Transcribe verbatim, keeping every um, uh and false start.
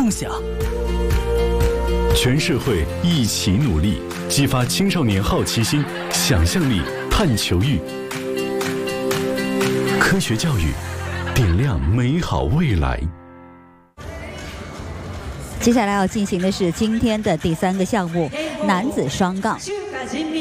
梦想。 全社会一起努力，激发青少年好奇心、想象力、探求欲。科学教育，点亮美好未来。 接下来要进行的是今天的第三个项目——男子双杠。